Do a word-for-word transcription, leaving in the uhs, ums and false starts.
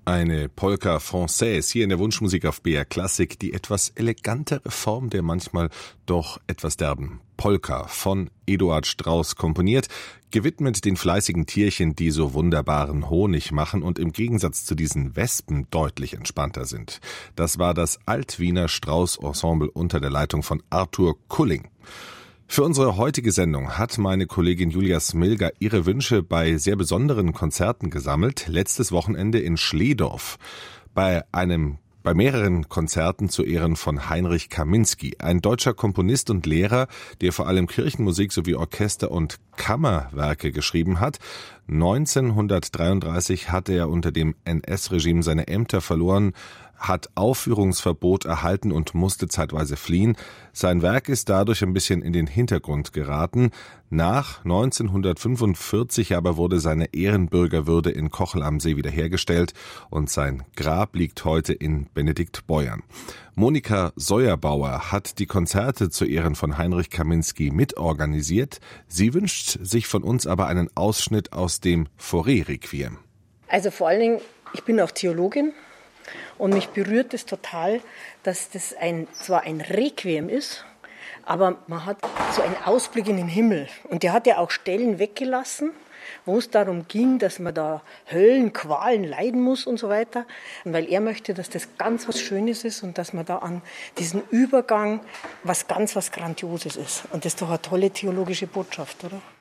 Eine Polka Française hier in der Wunschmusik auf B R Klassik, die etwas elegantere Form der manchmal doch etwas derben Polka von Eduard Strauss komponiert, gewidmet den fleißigen Tierchen, die so wunderbaren Honig machen und im Gegensatz zu diesen Wespen deutlich entspannter sind. Das war das Alt-Wiener Strauss-Ensemble unter der Leitung von Arthur Kulling. Für unsere heutige Sendung hat meine Kollegin Julia Smilger ihre Wünsche bei sehr besonderen Konzerten gesammelt. Letztes Wochenende in Schlehdorf bei einem bei mehreren Konzerten zu Ehren von Heinrich Kaminski, ein deutscher Komponist und Lehrer, der vor allem Kirchenmusik sowie Orchester- und Kammerwerke geschrieben hat. neunzehnhundertdreiunddreißig hatte er unter dem N S-Regime seine Ämter verloren, hat Aufführungsverbot erhalten und musste zeitweise fliehen. Sein Werk ist dadurch ein bisschen in den Hintergrund geraten. Nach neunzehnhundertfünfundvierzig aber wurde seine Ehrenbürgerwürde in Kochel am See wiederhergestellt und sein Grab liegt heute in Benediktbeuern. Monika Säuerbauer hat die Konzerte zu Ehren von Heinrich Kaminski mitorganisiert. Sie wünscht sich von uns aber einen Ausschnitt aus dem Fauré-Requiem. Also vor allen Dingen, ich bin auch Theologin. Und mich berührt es total, dass das ein, zwar ein Requiem ist, aber man hat so einen Ausblick in den Himmel. Und der hat ja auch Stellen weggelassen, wo es darum ging, dass man da Höllenqualen leiden muss und so weiter. Und weil er möchte, dass das ganz was Schönes ist und dass man da an diesen Übergang was ganz was Grandioses ist. Und das ist doch eine tolle theologische Botschaft, oder?